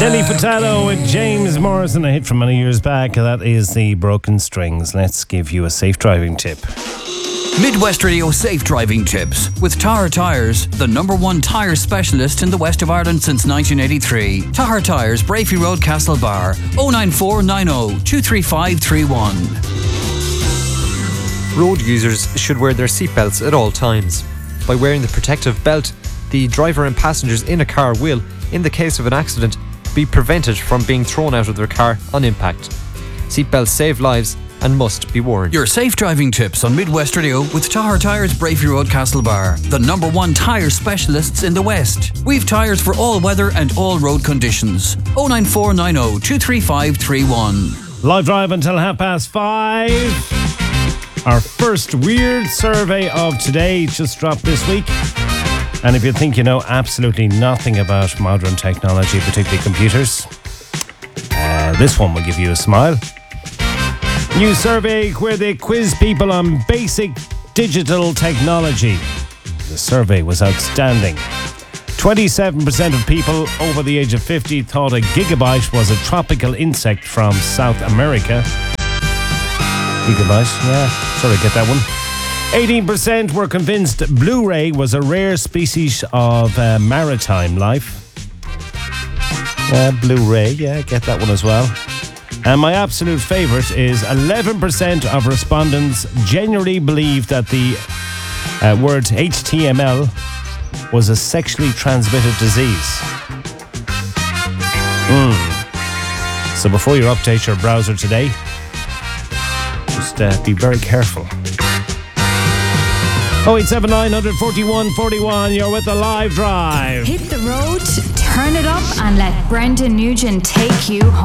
Nelly Furtado with James Morrison, a hit from many years back. That is the Broken Strings. Let's give you a safe driving tip. Midwest Radio Safe Driving Tips with Tahar Tyres, the #1 tyre specialist in the west of Ireland since 1983. Tahar Tyres, Brafey Road, Castlebar, 09490 23531. Road users should wear their seatbelts at all times. By wearing the protective belt, the driver and passengers in a car will, in the case of an accident, be prevented from being thrown out of their car on impact. Seatbelts save lives and must be worn. Your safe driving tips on Midwest Radio with Tahar Tyres, Brafey Road, Castlebar, the #1 tyre specialists in the West. We've tyres for all weather and all road conditions. 09490 23531. Live drive until 5:30. Our first weird survey of today just dropped this week. And if you think you know absolutely nothing about modern technology, particularly computers, this one will give you a smile. New survey where they quiz people on basic digital technology. The survey was outstanding. 27% of people over the age of 50 thought a gigabyte was a tropical insect from South America. Gigabyte, yeah, sort of get that one. 18% were convinced Blu-ray was a rare species of maritime life. Blu-ray, yeah, get that one as well. And my absolute favourite is 11% of respondents genuinely believe that the word HTML was a sexually transmitted disease. So before you update your browser today, just be very careful. 0879 141 41, you're with the live drive. Hit the road, turn it up, and let Brendan Nugent take you home.